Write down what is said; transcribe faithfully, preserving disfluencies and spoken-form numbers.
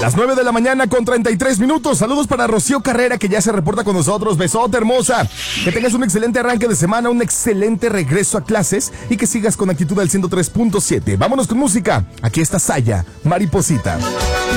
Las nueve de la mañana con treinta y tres minutos. Saludos para Rocío Carrera, que ya se reporta con nosotros. Besote, hermosa. Que tengas un excelente arranque de semana, un excelente regreso a clases y que sigas con actitud al ciento tres punto siete. Vámonos con música. Aquí está Saya, Mariposita.